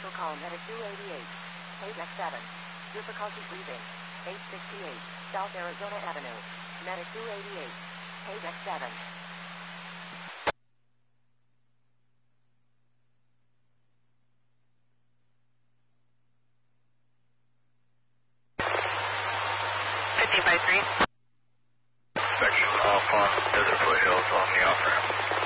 Special call Medic 288. Paydeck 7. Difficulty breathing. 868. South Arizona Avenue. Medic 288. Paydeck 7. Section Alpha, Desert Foothills on the off-ramp.